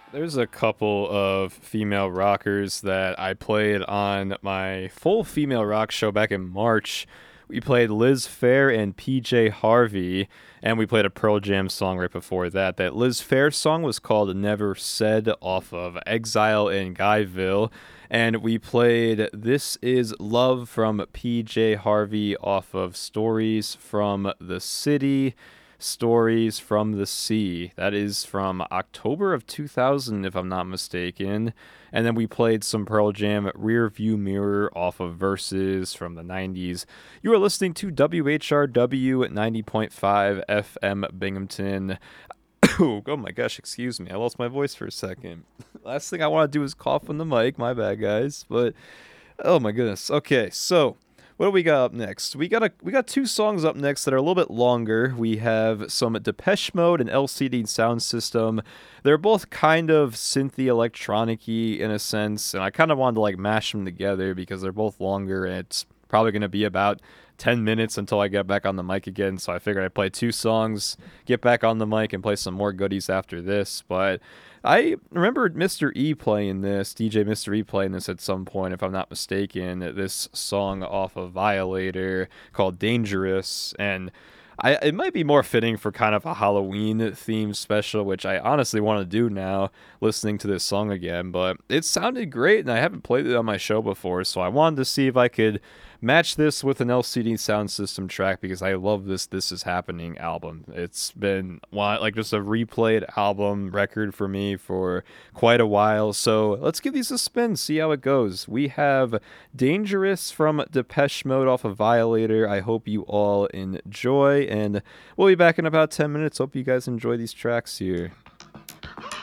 There's a couple of female rockers that I played on my full female rock show back in March. We played Liz Phair and PJ Harvey, and we played a Pearl Jam song right before that. That Liz Phair song was called Never Said off of Exile in Guyville. And we played This Is Love from PJ Harvey off of Stories from the City. Stories from the Sea. That is from October of 2000, if I'm not mistaken. And then we played some Pearl Jam Rear View Mirror off of Verses from the 90s. You are listening to WHRW at 90.5 FM Binghamton. Oh my gosh, excuse me. I lost my voice for a second. Last thing I want to do is cough on the mic. My bad, guys. But oh my goodness. Okay, so what do we got up next? We got two songs up next that are a little bit longer. We have some Depeche Mode and LCD Sound System. They're both kind of synthy electronic-y in a sense, and I kind of wanted to like mash them together because they're both longer and it's probably going to be about 10 minutes until I get back on the mic again. So I figured I'd play two songs, get back on the mic, and play some more goodies after this. But I remember Mr. E playing this, DJ Mr. E playing this at some point, if I'm not mistaken, this song off of Violator called Dangerous. And it might be more fitting for kind of a Halloween themed special, which I honestly want to do now, listening to this song again. But it sounded great, and I haven't played it on my show before, so I wanted to see if I could match this with an LCD Sound System track because I love This Is Happening album. It's been like just a replayed album record for me for quite a while. So let's give these a spin, see how it goes. We have Dangerous from Depeche Mode off of Violator. I hope you all enjoy, and we'll be back in about 10 minutes. Hope you guys enjoy these tracks here.